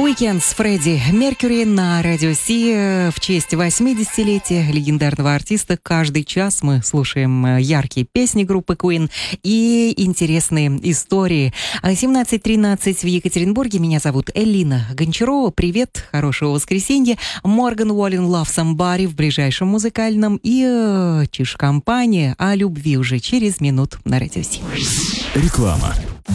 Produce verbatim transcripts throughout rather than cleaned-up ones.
Weekend с Фредди Меркьюри на Радио Си в честь восьмидесятилетия легендарного артиста. Каждый час мы слушаем яркие песни группы Queen и интересные истории. семнадцать тринадцать в Екатеринбурге. Меня зовут Элина Гончарова. Привет, хорошего воскресенья. Морган Уоллен Love Somebody в ближайшем музыкальном и э, чиж-компания о любви уже через минуту на Радио Си. Реклама.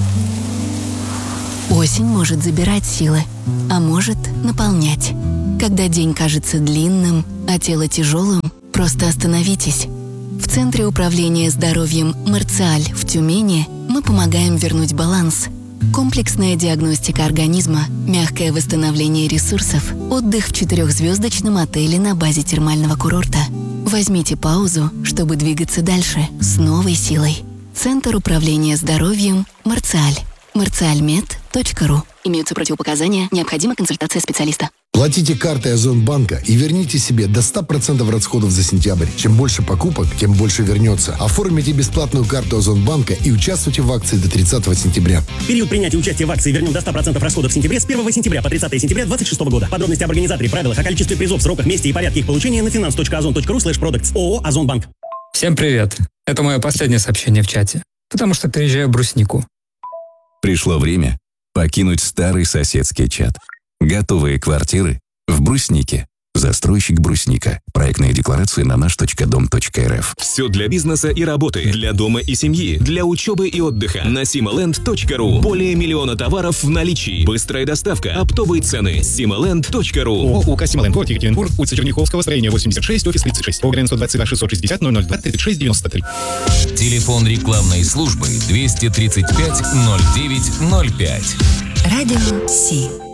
Осень может забирать силы, а может наполнять. Когда день кажется длинным, а тело тяжелым, просто остановитесь. В Центре управления здоровьем «Марциаль» в Тюмени мы помогаем вернуть баланс. Комплексная диагностика организма, мягкое восстановление ресурсов, отдых в четырехзвездочном отеле на базе термального курорта. Возьмите паузу, чтобы двигаться дальше с новой силой. Центр управления здоровьем «Марциаль». марциальмед точка ру. Имеются противопоказания, необходима консультация специалиста. Платите картой Озонбанка и верните себе до ста процентов расходов за сентябрь. Чем больше покупок, тем больше вернется. Оформите бесплатную карту Озонбанка и участвуйте в акции до тридцатого сентября. Период принятия участия в акции вернем до ста процентов расходов в сентябре с первого сентября по тридцатое сентября две тысячи двадцать шестого года. Подробности об организаторе, правилах, о количестве призов, сроках, месте и порядке их получения на finance точка озон точка ру слэш продактс. ООО «Озонбанк». Всем привет. Это мое последнее сообщение в чате, потому что переезжаю в Бруснику. Пришло время покинуть старый соседский чат. Готовые квартиры в Бруснике. Застройщик Брусника. Проектные декларации на наш точка дом точка эр эф. Все для бизнеса и работы, для дома и семьи, для учебы и отдыха. На симоленд точка ру. Более миллиона товаров в наличии. Быстрая доставка, оптовые цены. симоленд точка ру. ООО «Симоленд», город Екатеринбург, улица Черняховского, строение восемьдесят шесть, офис тридцать шесть. ОГРН сто двадцать два шестьсот шестьдесят ноль ноль два тридцать шесть девяносто три. Телефон рекламной службы двести тридцать пять ноль девять ноль пять. Радио Си.